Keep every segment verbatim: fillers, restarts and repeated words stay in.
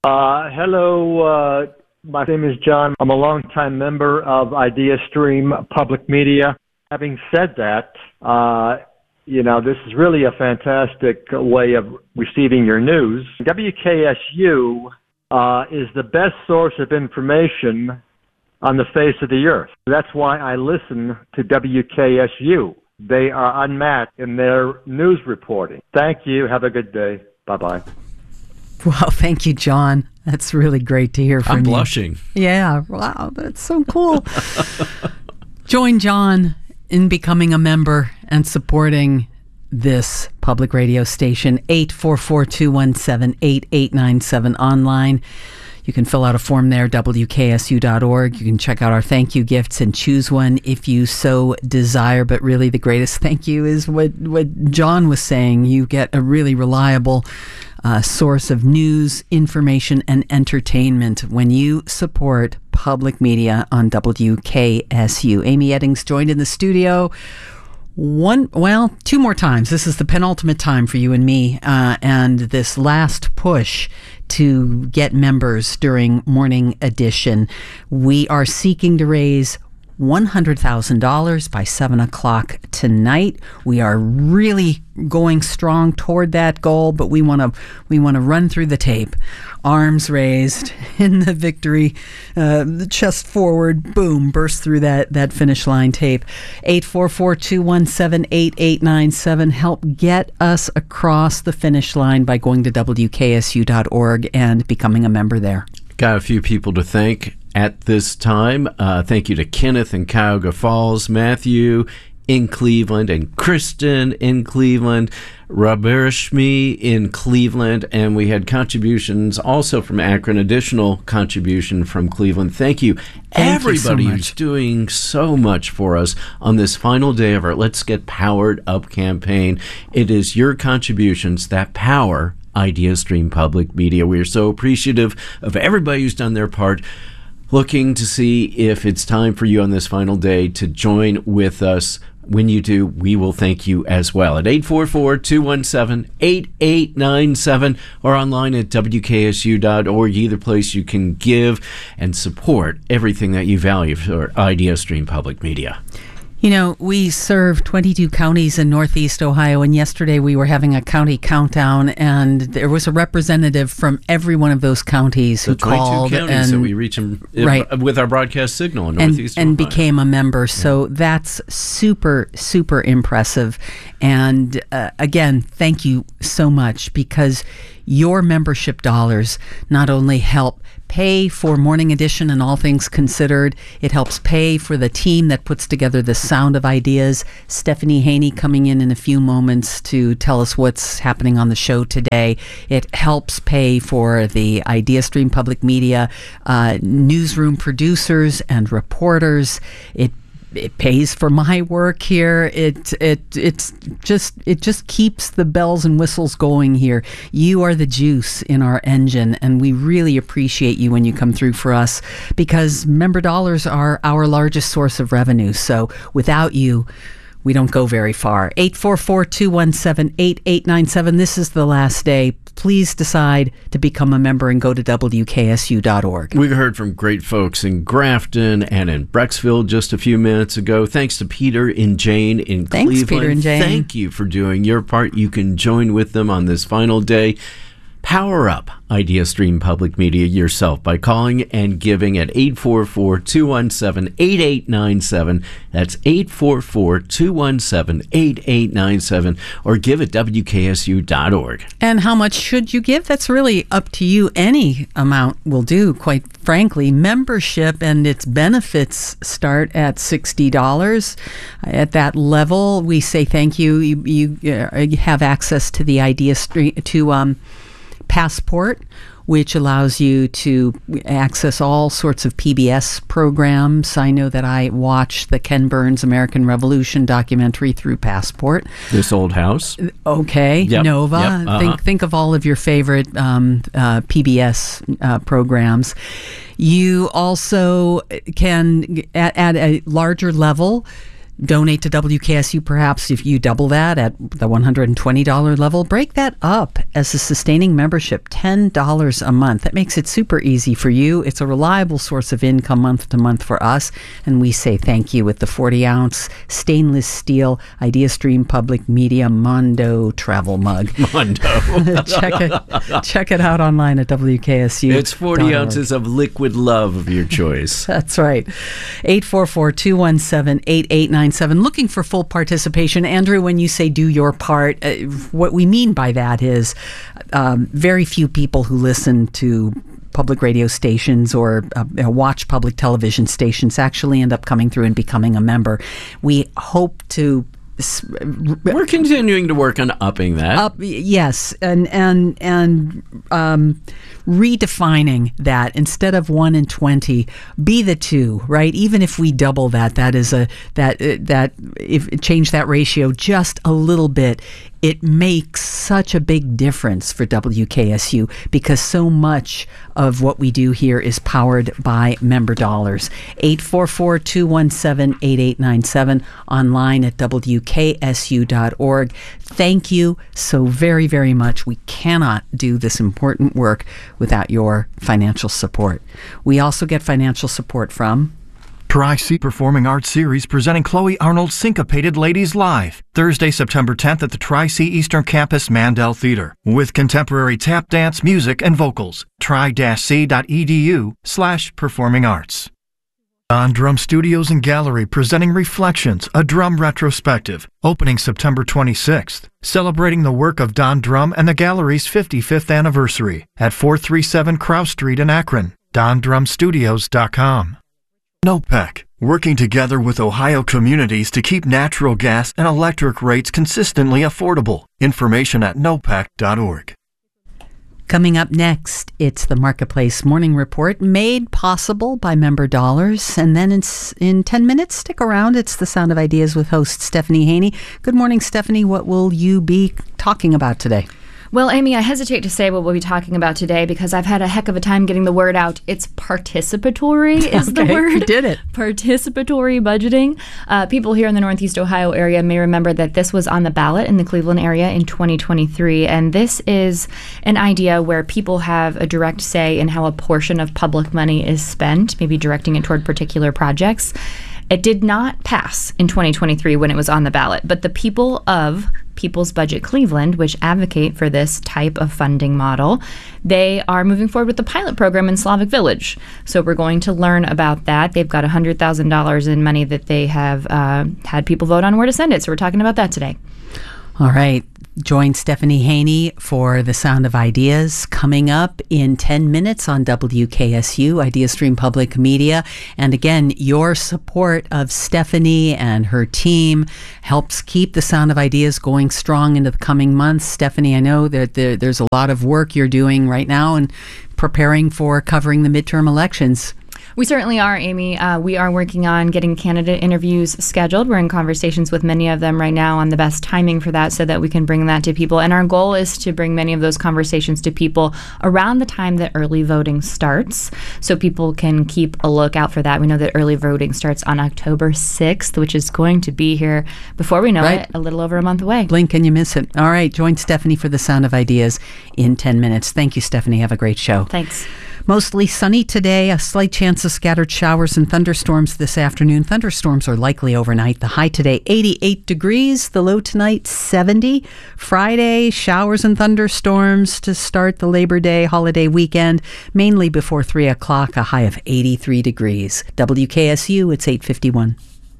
Uh, hello, uh, my name is John. I'm a longtime member of IdeaStream Public Media. Having said that, uh, you know, this is really a fantastic way of receiving your news. W K S U uh, is the best source of information on the face of the earth. That's why I listen to W K S U. They are unmatched in their news reporting. Thank you. Have a good day. Bye-bye. Well, thank you, John. That's really great to hear from I'm you. blushing. Yeah. Wow, that's so cool. Join John in becoming a member and supporting this public radio station. eight four four, two one seven, eight eight nine seven online. You can fill out a form there, W K S U dot org. You can check out our thank you gifts and choose one if you so desire. But really the greatest thank you is what, what John was saying. You get a really reliable uh, source of news, information, and entertainment when you support public media on W K S U. Amy Eddings joined in the studio. One, well, two more times. This is the penultimate time for you and me, uh, and this last push to get members during Morning Edition. We are seeking to raise one hundred thousand dollars by seven o'clock tonight. We are really going strong toward that goal, but we want to we want to run through the tape. Arms raised in the victory, uh, the chest forward, boom, burst through that, that finish line tape. eight four four, two one seven, eight eight nine seven. Help get us across the finish line by going to W K S U dot org and becoming a member there. Got a few people to thank at this time. Uh, thank you to Kenneth in Cuyahoga Falls, Matthew in Cleveland, and Kristen in Cleveland, Rabarishmi in Cleveland, and we had contributions also from Akron, additional contribution from Cleveland. Thank you, Thank everybody you so who's doing so much for us on this final day of our Let's Get Powered Up campaign. It is your contributions that power IdeaStream Public Media. We are so appreciative of everybody who's done their part. Looking to see if it's time for you on this final day to join with us. When you do, we will thank you as well at eight four four, two one seven, eight eight nine seven or online at W K S U dot org. Either place you can give and support everything that you value for IdeaStream Public Media. You know, we serve twenty-two counties in Northeast Ohio, and yesterday we were having a county countdown, and there was a representative from every one of those counties who the twenty-two called counties and that we reach in, right. with our broadcast signal in and, Northeast and Ohio. became a member. So that's super, super impressive. And uh, again, thank you so much, because your membership dollars not only help pay for Morning Edition and All Things Considered, it helps pay for the team that puts together the Sound of Ideas. Stephanie Haney coming in in a few moments to tell us what's happening on the show today. It helps pay for the IdeaStream Public Media uh, newsroom producers and reporters. It It pays for my work here. It it it's just it just keeps the bells and whistles going here. You are the juice in our engine, and we really appreciate you when you come through for us, because member dollars are our largest source of revenue. So without you, we don't go very far. eight four four, two one seven, eight eight nine seven. This is the last day. Please decide to become a member and go to W K S U dot org. We've heard from great folks in Grafton and in Brecksville just a few minutes ago. Thanks to Peter and Jane in Thanks, Cleveland. Peter and Jane. Thank you for doing your part. You can join with them on this final day. Power up IdeaStream Public Media yourself by calling and giving at eight four four, two one seven, eight eight nine seven. That's eight four four, two one seven, eight eight nine seven, or give at W K S U dot org. And how much should you give? That's really up to you. Any amount will do, quite frankly. Membership and its benefits start at sixty dollars. At that level, we say thank you. You, you uh, have access to the IdeaStream, to um, Passport, which allows you to access all sorts of P B S programs. I know that I watched the Ken Burns American Revolution documentary through Passport. This Old House. Okay, Yep. Nova. Yep. Uh-huh. Think think of all of your favorite um, uh, P B S uh, programs. You also can, at, at a larger level, donate to W K S U. Perhaps if you double that at the one hundred twenty dollars level, break that up as a sustaining membership, ten dollars a month. That makes it super easy for you. It's a reliable source of income month to month for us, and we say thank you with the forty ounce stainless steel IdeaStream Public Media Mondo travel mug. Mondo. check it check it out online at W K S U. It's forty ounces of liquid love of your choice. That's right. eight four four, two one seven, eight eight nine seven. Looking for full participation. Andrew, when you say do your part, uh, what we mean by that is um, very few people who listen to public radio stations or uh, watch public television stations actually end up coming through and becoming a member. We hope to We're continuing to work on upping that. Up, yes, and and and um, redefining that instead of one in twenty, be the two, right? Even if we double that, that is a that uh, that if change that ratio just a little bit, it makes such a big difference for W K S U because so much of what we do here is powered by member dollars. eight four four, two one seven, eight eight nine seven, online at W K S U dot org. Thank you so very, very much. We cannot do this important work without your financial support. We also get financial support from Tri-C Performing Arts Series presenting Chloe Arnold's Syncopated Ladies Live, Thursday, September tenth at the Tri-C Eastern Campus Mandel Theater, with contemporary tap dance, music, and vocals. tri-c.edu slash performing arts. Don Drum Studios and Gallery presenting Reflections, a drum retrospective, opening September twenty-sixth, celebrating the work of Don Drum and the gallery's fifty-fifth anniversary at four thirty-seven Krause Street in Akron. don drum studios dot com. NOPEC, working together with Ohio communities to keep natural gas and electric rates consistently affordable. Information at nopec dot org. Coming up next, it's the Marketplace Morning Report, made possible by member dollars. And then in, in ten minutes, stick around. It's the Sound of Ideas with host Stephanie Haney. Good morning, Stephanie. What will you be talking about today? Well, Amy, I hesitate to say what we'll be talking about today because I've had a heck of a time getting the word out. It's participatory is okay, the word. You did it. Participatory budgeting. Uh, people here in the Northeast Ohio area may remember that this was on the ballot in the Cleveland area in twenty twenty-three. And this is an idea where people have a direct say in how a portion of public money is spent, maybe directing it toward particular projects. It did not pass in twenty twenty-three when it was on the ballot, but the people of People's Budget Cleveland, which advocate for this type of funding model, they are moving forward with the pilot program in Slavic Village. So we're going to learn about that. They've got one hundred thousand dollars in money that they have uh, had people vote on where to send it. So we're talking about that today. All right. Join Stephanie Haney for The Sound of Ideas coming up in ten minutes on W K S U, IdeaStream Public Media. And again, your support of Stephanie and her team helps keep The Sound of Ideas going strong into the coming months. Stephanie, I know that there, there's a lot of work you're doing right now and preparing for covering the midterm elections. We certainly are, Amy. Uh, we are working on getting candidate interviews scheduled. We're in conversations with many of them right now on the best timing for that so that we can bring that to people. And our goal is to bring many of those conversations to people around the time that early voting starts so people can keep a lookout for that. We know that early voting starts on October sixth, which is going to be here before we know right. it, a little over a month away. Blink and you miss it. All right, join Stephanie for The Sound of Ideas in ten minutes. Thank you, Stephanie. Have a great show. Thanks. Mostly sunny today, a slight chance of scattered showers and thunderstorms this afternoon. Thunderstorms are likely overnight. The high today, eighty-eight degrees. The low tonight, seventy. Friday, showers and thunderstorms to start the Labor Day holiday weekend, mainly before three o'clock, a high of eighty-three degrees. W K S U, it's eight fifty-one.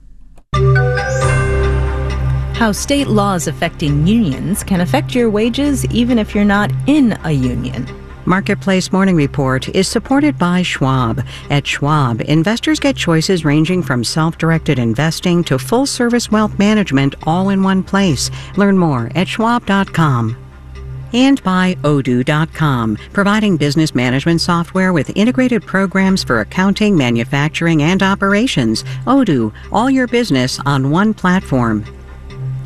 How state laws affecting unions can affect your wages even if you're not in a union. Marketplace Morning Report is supported by Schwab. At Schwab, investors get choices ranging from self-directed investing to full-service wealth management all in one place. Learn more at schwab dot com. And by Odoo dot com, providing business management software with integrated programs for accounting, manufacturing, and operations. Odoo, all your business on one platform.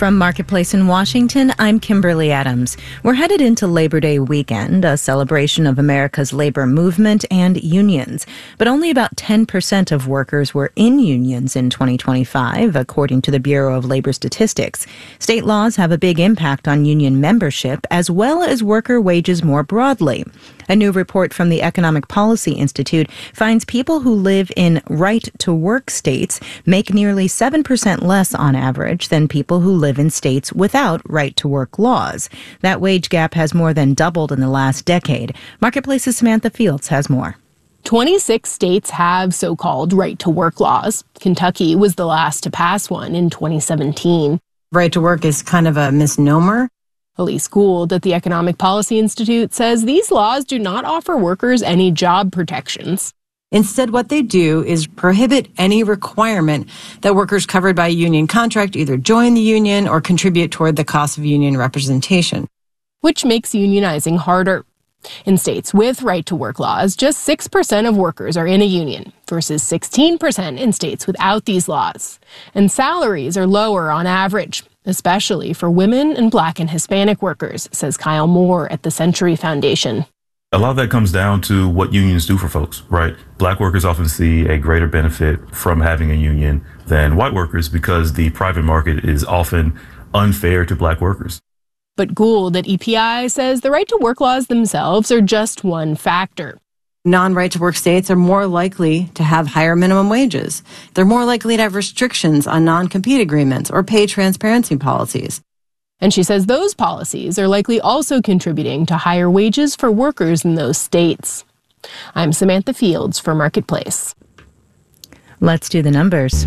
From Marketplace in Washington, I'm Kimberly Adams. We're headed into Labor Day weekend, a celebration of America's labor movement and unions. But only about ten percent of workers were in unions in twenty twenty-five, according to the Bureau of Labor Statistics. State laws have a big impact on union membership, as well as worker wages more broadly. A new report from the Economic Policy Institute finds people who live in right-to-work states make nearly seven percent less on average than people who live in states without right-to-work laws. That wage gap has more than doubled in the last decade. Marketplace's Samantha Fields has more. twenty-six states have so-called right-to-work laws. Kentucky was the last to pass one in twenty seventeen. Right to work is kind of a misnomer. Elise Gould at the Economic Policy Institute says these laws do not offer workers any job protections. Instead, what they do is prohibit any requirement that workers covered by a union contract either join the union or contribute toward the cost of union representation. Which makes unionizing harder. In states with right-to-work laws, just six percent of workers are in a union versus sixteen percent in states without these laws. And salaries are lower on average, especially for women and Black and Hispanic workers, says Kyle Moore at the Century Foundation. A lot of that comes down to what unions do for folks, right? Black workers often see a greater benefit from having a union than white workers because the private market is often unfair to Black workers. But Gould at E P I says the right-to-work laws themselves are just one factor. Non-right-to-work states are more likely to have higher minimum wages. They're more likely to have restrictions on non-compete agreements or pay transparency policies. And she says those policies are likely also contributing to higher wages for workers in those states. I'm Samantha Fields for Marketplace. Let's do the numbers.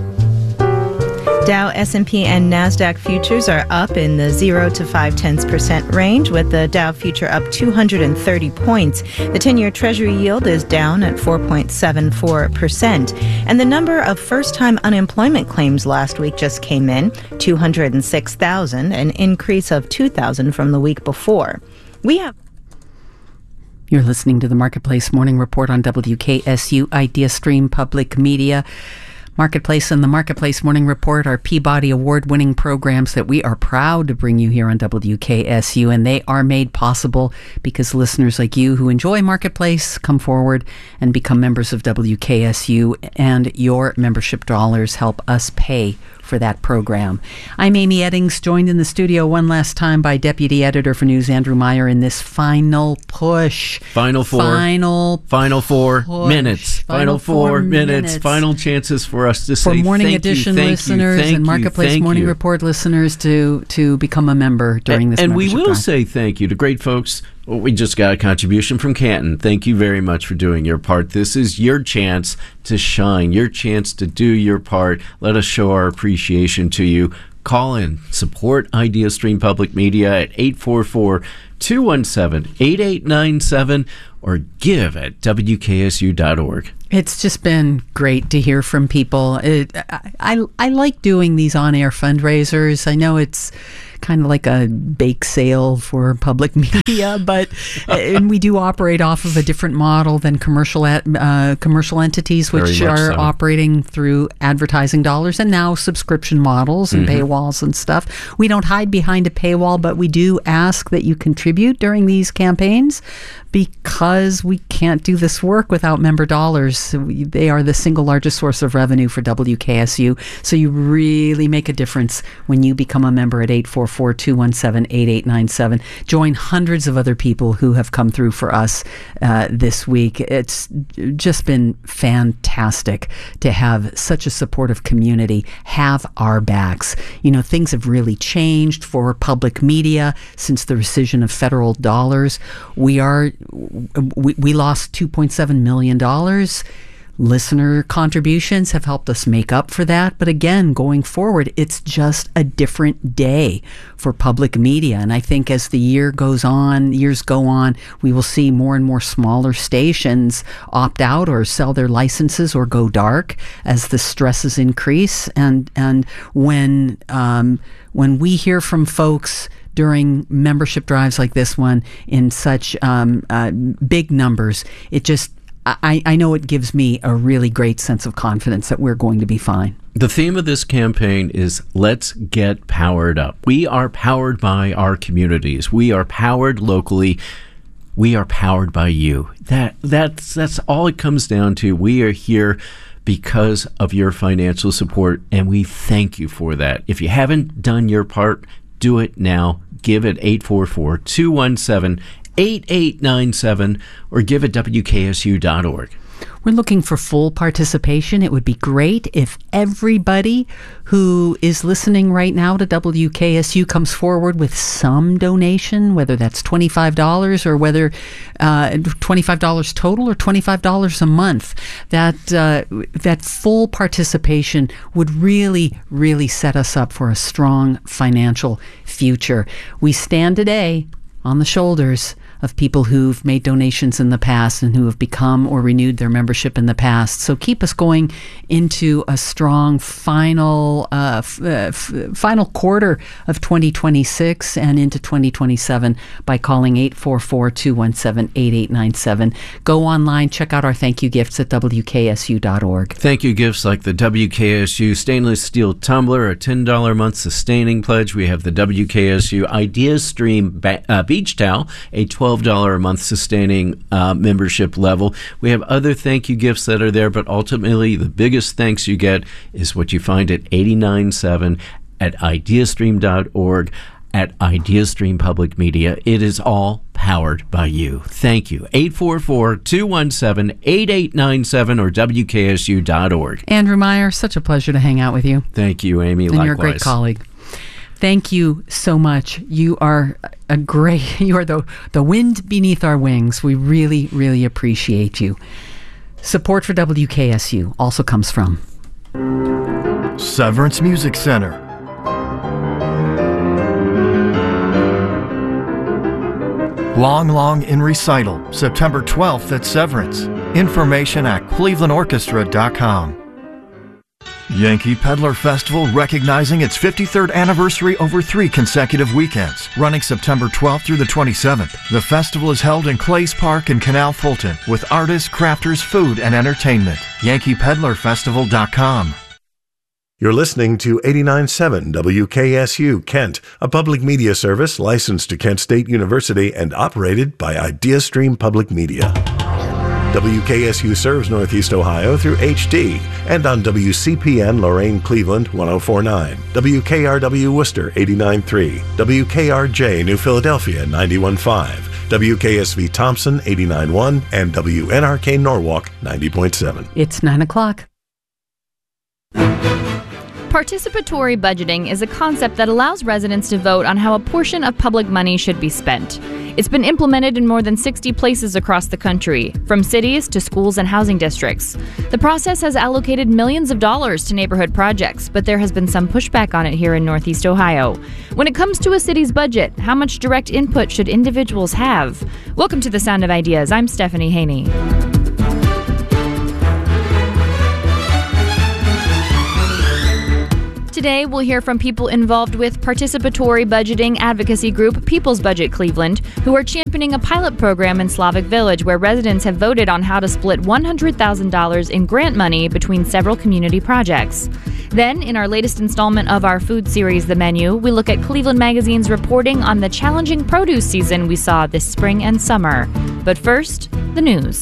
Dow, S and P, and NASDAQ futures are up in the zero to five tenths percent range, with the Dow future up two hundred thirty points. The ten-year Treasury yield is down at four point seven four percent. And the number of first-time unemployment claims last week just came in, two hundred six thousand, an increase of two thousand from the week before. We have... You're listening to the Marketplace Morning Report on W K S U IdeaStream Public Media. Marketplace and the Marketplace Morning Report are Peabody Award-winning programs that we are proud to bring you here on W K S U, and they are made possible because listeners like you who enjoy Marketplace come forward and become members of W K S U, and your membership dollars help us pay for that program. I'm Amy Eddings, joined in the studio one last time by Deputy Editor for News Andrew Meyer in this final push. Final four. Final Final four push. minutes. Final, Final four, four minutes. minutes. Final chances for us to For say Morning thank Edition you, thank listeners you, thank and Marketplace you, thank Morning you. Report listeners to to become a member during and, this And we membership will drive. say thank you to great folks. Well, we just got a contribution from Canton. Thank you very much for doing your part. This is your chance to shine, your chance to do your part. Let us show our appreciation to you. Call in. Support IdeaStream Public Media at eight four four, two one seven, eight eight nine seven or give at W K S U dot org. It's just been great to hear from people. It, I, I, I like doing these on-air fundraisers. I know it's kind of like a bake sale for public media, but and we do operate off of a different model than commercial uh, commercial entities, which are so. operating through advertising dollars and now subscription models and mm-hmm. paywalls and stuff. We don't hide behind a paywall, but we do ask that you contribute during these campaigns because we can't do this work without member dollars. They are the single largest source of revenue for W K S U. So you really make a difference when you become a member at eight four four, two one seven, eight eight nine seven. Join hundreds of other people who have come through for us uh, this week. It's just been fantastic to have such a supportive community have our backs. You know, things have really changed for public media since the rescission of federal dollars. We are we, we lost two point seven million dollars. Listener contributions have helped us make up for that. But again, going forward, it's just a different day for public media. And I think as the year goes on, years go on, we will see more and more smaller stations opt out or sell their licenses or go dark as the stresses increase. And and when um, when we hear from folks during membership drives like this one in such um, uh, big numbers, it just I, I know it gives me a really great sense of confidence that we're going to be fine. The theme of this campaign is let's get powered up. We are powered by our communities. We are powered locally. We are powered by you. That that's that's all it comes down to. We are here because of your financial support, and we thank you for that. If you haven't done your part, do it now. Give it eight four four, two one seven, eight eight nine seven or give at W K S U dot org. We're looking for full participation. It would be great if everybody who is listening right now to W K S U comes forward with some donation, whether that's twenty-five dollars or whether uh, twenty-five dollars total or twenty-five dollars a month. That uh, that full participation would really, really set us up for a strong financial future. We stand today on the shoulders of people who've made donations in the past and who have become or renewed their membership in the past. So keep us going into a strong final uh, f- uh, f- final quarter of twenty twenty-six and into twenty twenty-seven by calling eight four four, two one seven, eight eight nine seven. Go online, check out our thank you gifts at W K S U dot org. Thank you gifts like the W K S U stainless steel tumbler, a ten dollars a month sustaining pledge. We have the W K S U Ideas Stream ba- uh, beach towel, a twelve dollars a month sustaining uh, membership level. We have other thank you gifts that are there, but ultimately the biggest thanks you get is what you find at eighty-nine point seven at ideastream dot org, at Ideastream Public Media. It is all powered by you. Thank you. eight four four, two one seven, eight eight nine seven or W K S U dot org. Andrew Meyer, such a pleasure to hang out with you. Thank you, Amy. And likewise. You're a great colleague. Thank you so much. You are a great, you are the, the wind beneath our wings. We really, really appreciate you. Support for W K S U also comes from Severance Music Center, Long Long in Recital, September twelfth at Severance. Information at cleveland orchestra dot com. Yankee Peddler Festival recognizing its fifty-third anniversary over three consecutive weekends, running September twelfth through the twenty-seventh. The festival is held in Clays Park in Canal Fulton with artists, crafters, food, and entertainment. yankee peddler festival dot com. You're listening to eighty-nine point seven W K S U Kent, a public media service licensed to Kent State University and operated by Ideastream Public Media. W K S U serves Northeast Ohio through H D and on W C P N Lorain Cleveland one oh four point nine, W K R W Worcester eighty-nine point three, W K R J New Philadelphia ninety-one point five, W K S V Thompson eighty-nine point one, and W N R K Norwalk ninety point seven. It's nine o'clock. Participatory budgeting is a concept that allows residents to vote on how a portion of public money should be spent. It's been implemented in more than sixty places across the country, from cities to schools and housing districts. The process has allocated millions of dollars to neighborhood projects, but there has been some pushback on it here in Northeast Ohio. When it comes to a city's budget, how much direct input should individuals have? Welcome to The Sound of Ideas. I'm Stephanie Haney. Today, we'll hear from people involved with participatory budgeting advocacy group People's Budget Cleveland, who are championing a pilot program in Slavic Village where residents have voted on how to split one hundred thousand dollars in grant money between several community projects. Then, in our latest installment of our food series, The Menu, we look at Cleveland Magazine's reporting on the challenging produce season we saw this spring and summer. But first, the news.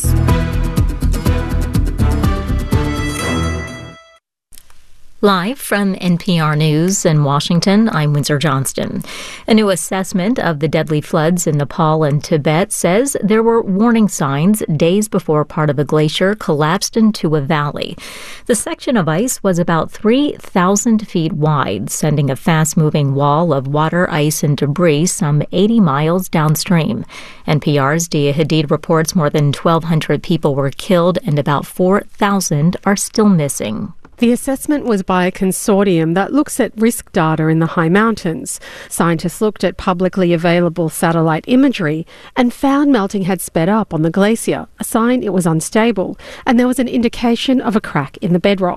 Live from N P R News in Washington, I'm Windsor Johnston. A new assessment of the deadly floods in Nepal and Tibet says there were warning signs days before part of a glacier collapsed into a valley. The section of ice was about three thousand feet wide, sending a fast-moving wall of water, ice, and debris some eighty miles downstream. N P R's Dia Hadid reports more than twelve hundred people were killed and about four thousand are still missing. The assessment was by a consortium that looks at risk data in the high mountains. Scientists looked at publicly available satellite imagery and found melting had sped up on the glacier, a sign it was unstable, and there was an indication of a crack in the bedrock.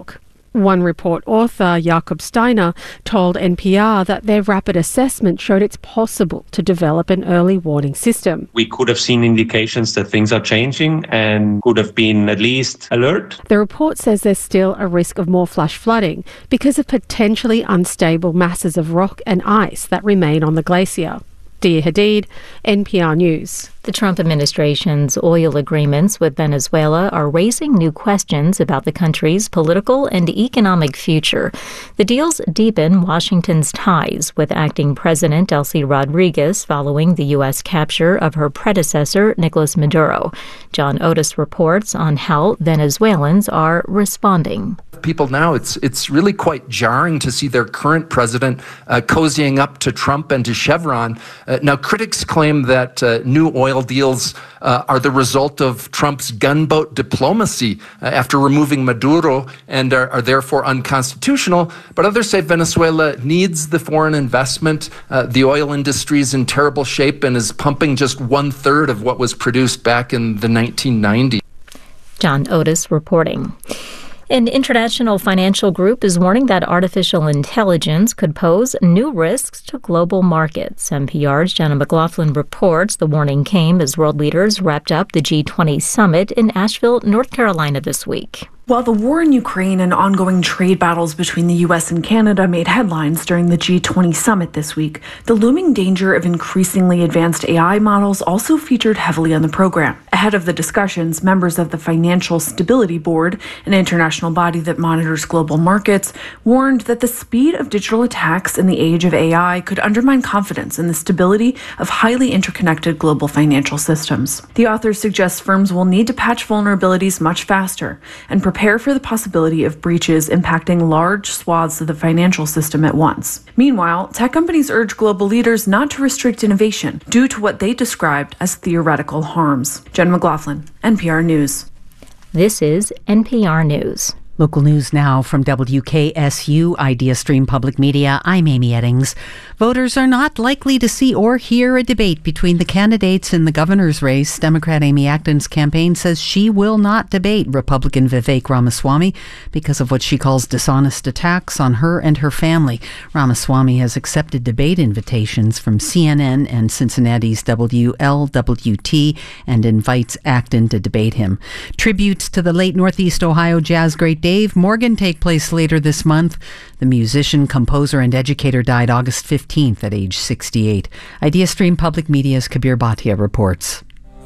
One report author, Jakob Steiner, told N P R that their rapid assessment showed it's possible to develop an early warning system. We could have seen indications that things are changing and could have been at least alert. The report says there's still a risk of more flash flooding because of potentially unstable masses of rock and ice that remain on the glacier. Dia Hadid, N P R News. The Trump administration's oil agreements with Venezuela are raising new questions about the country's political and economic future. The deals deepen Washington's ties with acting President Delcy Rodriguez following the U S capture of her predecessor, Nicolas Maduro. John Otis reports on how Venezuelans are responding. People now, it's it's really quite jarring to see their current president uh, cozying up to Trump and to Chevron. Uh, now, critics claim that uh, new oil deals uh, are the result of Trump's gunboat diplomacy uh, after removing Maduro and are, are therefore unconstitutional. But others say Venezuela needs the foreign investment. Uh, the oil industry is in terrible shape and is pumping just one third of what was produced back in the nineteen nineties. John Otis reporting. An international financial group is warning that artificial intelligence could pose new risks to global markets. N P R's Jenna McLaughlin reports the warning came as world leaders wrapped up the G twenty summit in Asheville, North Carolina this week. While the war in Ukraine and ongoing trade battles between the U S and Canada made headlines during the G twenty summit this week, the looming danger of increasingly advanced A I models also featured heavily on the program. Ahead of the discussions, members of the Financial Stability Board, an international body that monitors global markets, warned that the speed of digital attacks in the age of A I could undermine confidence in the stability of highly interconnected global financial systems. The authors suggest firms will need to patch vulnerabilities much faster and prepare Prepare for the possibility of breaches impacting large swaths of the financial system at once. Meanwhile, tech companies urge global leaders not to restrict innovation due to what they described as theoretical harms. Jen McLaughlin, N P R News. This is N P R News. Local news now from W K S U Idea Stream Public Media. I'm Amy Eddings. Voters are not likely to see or hear a debate between the candidates in the governor's race. Democrat Amy Acton's campaign says she will not debate Republican Vivek Ramaswamy because of what she calls dishonest attacks on her and her family. Ramaswamy has accepted debate invitations from C N N and Cincinnati's W L W T and invites Acton to debate him. Tributes to the late Northeast Ohio jazz great Dave Morgan take place later this month. The musician, composer, and educator died August fifteenth at age sixty-eight. Idea Stream Public Media's Kabir Bhatia reports.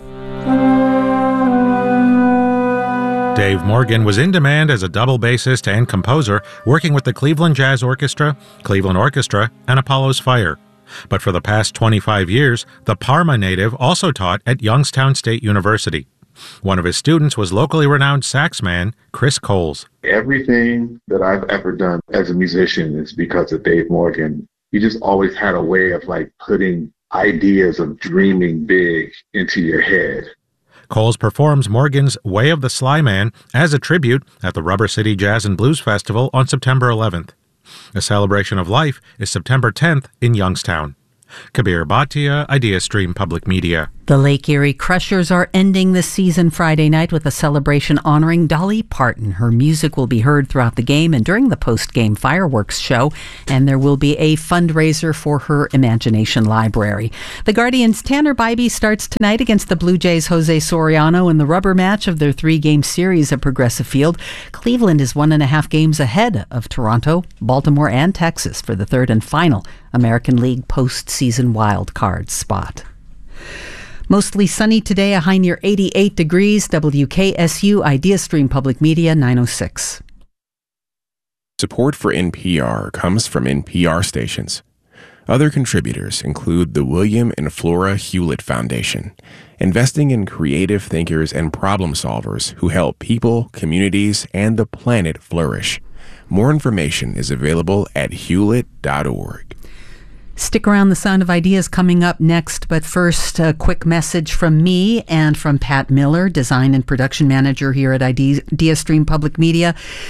Dave Morgan was in demand as a double bassist and composer, working with the Cleveland Jazz Orchestra, Cleveland Orchestra, and Apollo's Fire. But for the past twenty-five years, the Parma native also taught at Youngstown State University. One of his students was locally renowned saxman Chris Coles. Everything that I've ever done as a musician is because of Dave Morgan. He just always had a way of like putting ideas of dreaming big into your head. Coles performs Morgan's Way of the Sly Man as a tribute at the Rubber City Jazz and Blues Festival on September eleventh. A Celebration of Life is September tenth in Youngstown. Kabir Bhatia, Idea Stream Public Media. The Lake Erie Crushers are ending the season Friday night with a celebration honoring Dolly Parton. Her music will be heard throughout the game and during the post-game fireworks show, and there will be a fundraiser for her Imagination Library. The Guardians' Tanner Bybee starts tonight against the Blue Jays' Jose Soriano in the rubber match of their three-game series at Progressive Field. Cleveland is one and a half games ahead of Toronto, Baltimore, and Texas for the third and final American League postseason wild card spot. Mostly sunny today, a high near eighty-eight degrees. W K S U Idea Stream Public Media nine oh six. Support for N P R comes from N P R stations. Other contributors include the William and Flora Hewlett Foundation, investing in creative thinkers and problem solvers who help people, communities, and the planet flourish. More information is available at hewlett dot org. Stick around, the Sound of Ideas coming up next, but first, a quick message from me and from Pat Miller, Design and Production Manager here at Idea Stream Public Media.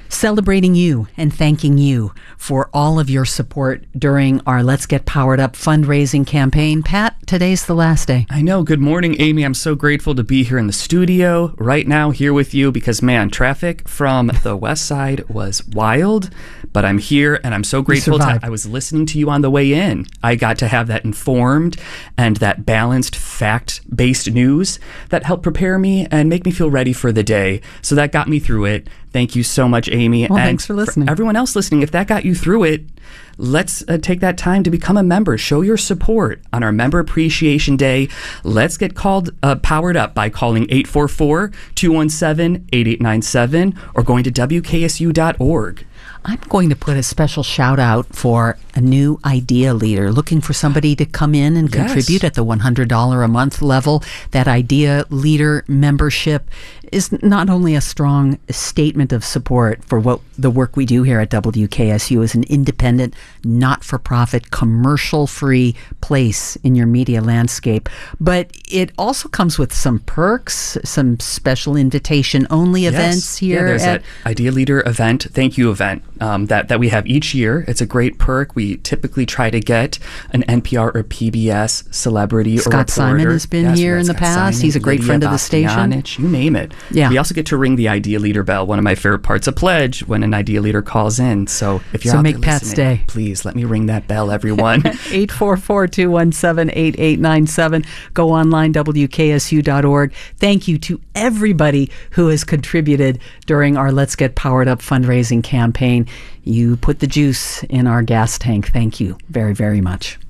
celebrating you and thanking you for all of your support during our Let's Get Powered Up fundraising campaign. Pat, today's the last day. I know. Good morning, Amy. I'm so grateful to be here in the studio right now here with you because, man, traffic from the west side was wild, but I'm here and I'm so grateful. To, I was listening to you on the way in. I got to have that informed and that balanced, fact-based news that helped prepare me and make me feel ready for the day. So that got me through it. Thank you so much, Amy. Well, and thanks for listening. For everyone else listening, if that got you through it, let's uh, take that time to become a member. Show your support on our Member Appreciation Day. Let's get called uh, powered up by calling eight four four, two one seven, eight eight nine seven or going to W K S U dot org. I'm going to put a special shout out for a new idea leader looking for somebody to come in and Yes. contribute at the one hundred dollars a month level. That idea leader membership is not only a strong statement of support for what the work we do here at W K S U as an independent, not-for-profit, commercial-free place in your media landscape, but it also comes with some perks, some special invitation-only Yes. events here Yeah, there's at that Idea Leader event, thank you event um, that, that we have each year. It's a great perk. We typically try to get an N P R or P B S celebrity Scott or reporter. Simon has been Yes, here we in got the Scott past. Simon, He's a great Lydia friend of the station. Bastianich, you name it. Yeah. We also get to ring the Idea Leader bell, one of my favorite parts of Pledge, when an Idea Leader calls in. So if you're So out make there Pat's listening, day. please let me ring that bell, everyone. eight four four, two one seven, eight eight nine seven. Go online, W K S U dot org. Thank you to everybody who has contributed during our Let's Get Powered Up fundraising campaign. You put the juice in our gas tank. Thank you very, very much.